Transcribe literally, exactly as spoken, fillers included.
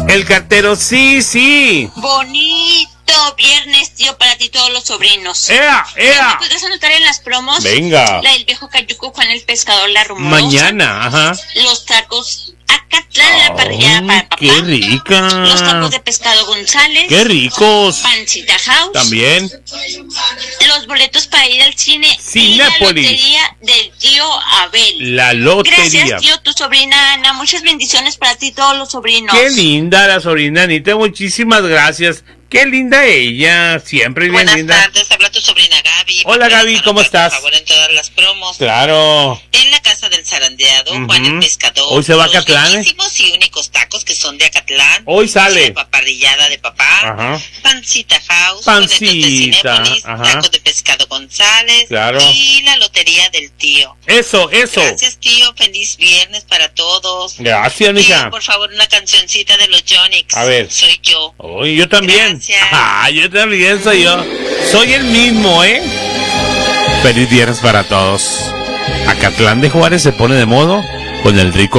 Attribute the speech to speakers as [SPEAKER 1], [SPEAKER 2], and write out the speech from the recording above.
[SPEAKER 1] El cartero, sí, sí.
[SPEAKER 2] Bonito viernes, tío, para ti todos los sobrinos.
[SPEAKER 1] ¡Ea, ea!
[SPEAKER 2] ¿Me puedes anotar en las promos?
[SPEAKER 1] Venga.
[SPEAKER 2] La del viejo Cayuco, Juan el Pescador, la rumorosa.
[SPEAKER 1] Mañana, ajá.
[SPEAKER 2] Los tacos Acatlán, la parrillada para papá.
[SPEAKER 1] ¡Qué rica!
[SPEAKER 2] Los tacos de pescado González.
[SPEAKER 1] ¡Qué ricos!
[SPEAKER 2] Pancita House.
[SPEAKER 1] También.
[SPEAKER 2] Los boletos para ir al cine.
[SPEAKER 1] Cinépolis.
[SPEAKER 2] Y la lotería del tío Abel.
[SPEAKER 1] La lotería.
[SPEAKER 2] Gracias, tío, tu sobrina Ana. Muchas bendiciones para ti, todos los sobrinos.
[SPEAKER 1] Qué linda la sobrina Anita, muchísimas gracias. Qué linda ella, siempre bien
[SPEAKER 3] Buenas
[SPEAKER 1] linda.
[SPEAKER 3] Buenas tardes, habla tu sobrina Gaby.
[SPEAKER 1] Hola Gaby, ¿cómo estás?
[SPEAKER 3] Por favor, en todas las promos.
[SPEAKER 1] Claro.
[SPEAKER 3] En la casa del zarandeado, uh-huh. Juan el Pescador.
[SPEAKER 1] Hoy se va a Acatlán.
[SPEAKER 3] Los riquísimos y únicos tacos que son de Acatlán.
[SPEAKER 1] Hoy sale.
[SPEAKER 3] La paparrillada de papá.
[SPEAKER 1] Ajá.
[SPEAKER 3] Pancita House.
[SPEAKER 1] Pancita.
[SPEAKER 3] De
[SPEAKER 1] Ajá.
[SPEAKER 3] Tacos de pescado González.
[SPEAKER 1] Claro.
[SPEAKER 3] Y la lotería del tío.
[SPEAKER 1] Eso, eso.
[SPEAKER 3] Gracias, tío. Feliz viernes para todos.
[SPEAKER 1] Gracias, mija.
[SPEAKER 3] Por favor, una cancioncita de los Jonix.
[SPEAKER 1] A ver.
[SPEAKER 3] Soy yo.
[SPEAKER 1] Hoy yo también.
[SPEAKER 3] Gracias.
[SPEAKER 1] Ah, yo también soy yo. Soy el mismo, ¿eh? Feliz viernes para todos. Acatlán de Juárez se pone de modo con el rico